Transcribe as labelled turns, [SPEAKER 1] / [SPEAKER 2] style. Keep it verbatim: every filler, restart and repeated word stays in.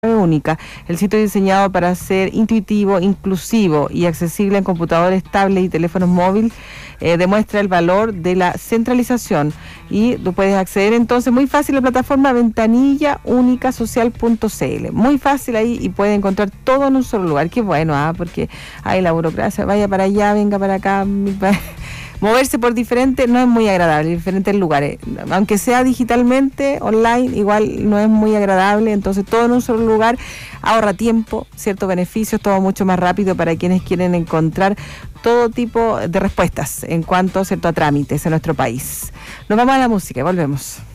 [SPEAKER 1] Única. El sitio es diseñado para ser intuitivo, inclusivo y accesible en computadores, tablets y teléfonos móviles. Eh, demuestra el valor de la centralización y tú puedes acceder entonces muy fácil a la plataforma ventanilla única social punto c l. Muy fácil ahí y puedes encontrar todo en un solo lugar. Qué bueno, ¿ah? Porque hay la burocracia, vaya para allá, venga para acá. Moverse por diferentes no es muy agradable, diferentes lugares. Aunque sea digitalmente, online, igual no es muy agradable. Entonces todo en un solo lugar ahorra tiempo, ciertos beneficios, todo mucho más rápido para quienes quieren encontrar todo tipo de respuestas en cuanto, ¿cierto?, a trámites en nuestro país. Nos vamos a la música y volvemos.